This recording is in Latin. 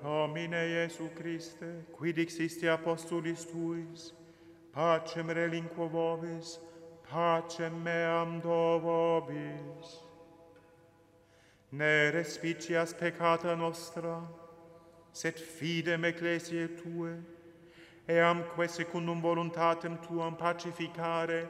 Domine Iesu Christe, qui dixisti apostolis tuis, pacem relinquo vobis, pacem meam do vobis. Ne respicias peccata nostra, sed fidem ecclesiae Tue, eamque secundum voluntatem Tuam pacificare